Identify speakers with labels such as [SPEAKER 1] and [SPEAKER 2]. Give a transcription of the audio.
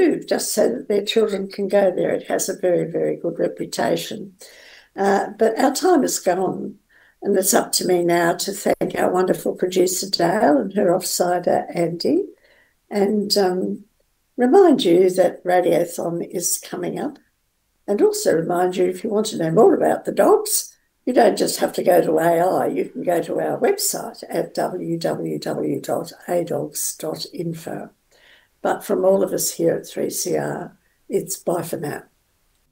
[SPEAKER 1] move just so that their children can go there. It has a very, very good reputation. But our time is gone, and it's up to me now to thank our wonderful producer, Dale, and her offsider, Andy, and remind you that Radiothon is coming up, and also remind you, if you want to know more about the dogs, you don't just have to go to AI, you can go to our website at www.adogs.info. But from all of us here at 3CR, it's bye for now.